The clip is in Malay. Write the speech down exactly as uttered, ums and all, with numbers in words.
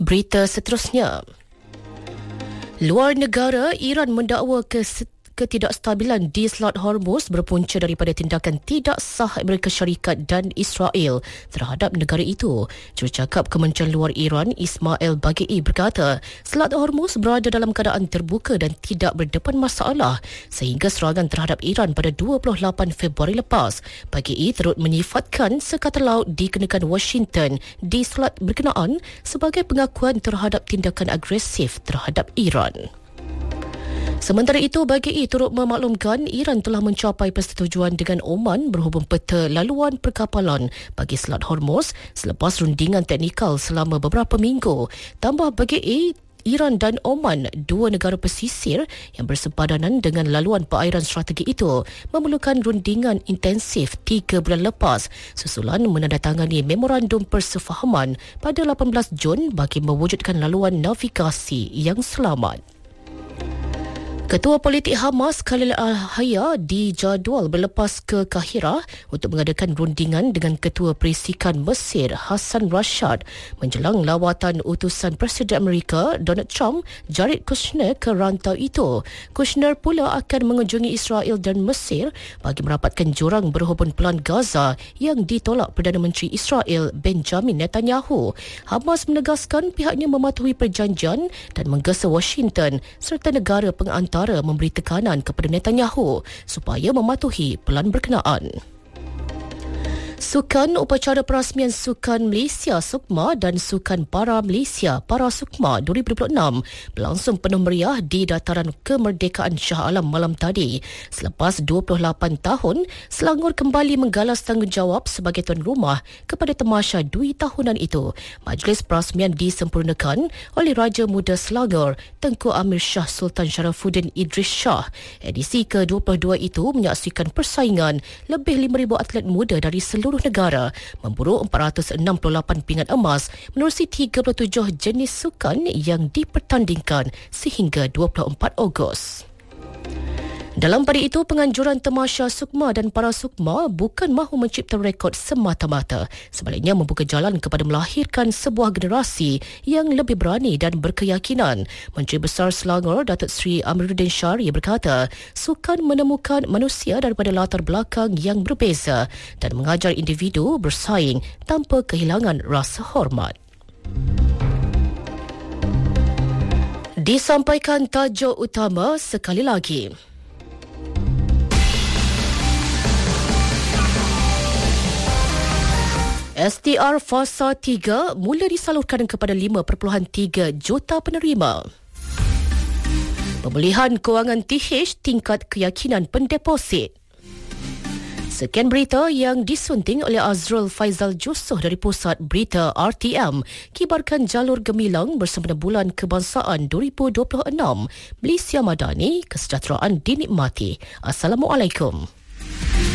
Berita seterusnya. Luar negara, Iran mendakwa ke ketidakstabilan di Selat Hormuz berpunca daripada tindakan tidak sah Amerika Syarikat dan Israel terhadap negara itu. Jurucakap Kementerian Luar Iran Ismail Baghei berkata, Selat Hormuz berada dalam keadaan terbuka dan tidak berdepan masalah sehingga serangan terhadap Iran pada dua puluh lapan Februari lepas. Baghei turut menyifatkan sekatan laut dikenakan Washington di selat berkenaan sebagai pengakuan terhadap tindakan agresif terhadap Iran. Sementara itu, Baghei turut memaklumkan Iran telah mencapai persetujuan dengan Oman berhubung peta laluan perkapalan bagi Selat Hormuz selepas rundingan teknikal selama beberapa minggu. Tambah Baghei, Iran dan Oman, dua negara pesisir yang bersepadanan dengan laluan perairan strategi itu, memerlukan rundingan intensif tiga bulan lepas susulan menandatangani memorandum persefahaman pada lapan belas Jun bagi mewujudkan laluan navigasi yang selamat. Ketua Politik Hamas Khalil Al-Hayya dijadual berlepas ke Kahirah untuk mengadakan rundingan dengan Ketua Perisikan Mesir Hassan Rashad menjelang lawatan utusan Presiden Amerika Donald Trump Jared Kushner ke rantau itu. Kushner pula akan mengunjungi Israel dan Mesir bagi merapatkan jurang berhubung pelan Gaza yang ditolak Perdana Menteri Israel Benjamin Netanyahu. Hamas menegaskan pihaknya mematuhi perjanjian dan menggesa Washington serta negara pengantar memberi tekanan kepada Netanyahu supaya mematuhi pelan berkenaan. Sukan Upacara Perasmian Sukan Malaysia Sukma dan Sukan Para Malaysia Para Sukma dua ribu dua puluh enam berlangsung penuh meriah di Dataran Kemerdekaan Shah Alam malam tadi. Selepas dua puluh lapan tahun, Selangor kembali menggalas tanggungjawab sebagai tuan rumah kepada tamasya dui tahunan itu. Majlis perasmian disempurnakan oleh Raja Muda Selangor Tengku Amir Shah Sultan Sharafuddin Idris Shah. Edisi ke dua puluh dua itu menyaksikan persaingan lebih lima ribu atlet muda dari seluruh negara memburu empat ratus enam puluh lapan pingat emas menerusi tiga puluh tujuh jenis sukan yang dipertandingkan sehingga dua puluh empat Ogos. Dalam pada itu, penganjuran tamasya Sukma dan Para Sukma bukan mahu mencipta rekod semata-mata. Sebaliknya membuka jalan kepada melahirkan sebuah generasi yang lebih berani dan berkeyakinan. Menteri Besar Selangor Datuk Seri Amiruddin Syari berkata, sukan menemukan manusia daripada latar belakang yang berbeza dan mengajar individu bersaing tanpa kehilangan rasa hormat. Disampaikan tajuk utama sekali lagi. S T R Fasa tiga mula disalurkan kepada lima perpuluhan tiga juta penerima. Pemulihan kewangan T H tingkat keyakinan pendeposit. Sekian berita yang disunting oleh Azrul Faizal Jusoh dari Pusat Berita R T M. Kibarkan jalur gemilang bersama Bulan Kebangsaan dua ribu dua puluh enam. Malaysia Madani, kesejahteraan dinikmati. Assalamualaikum.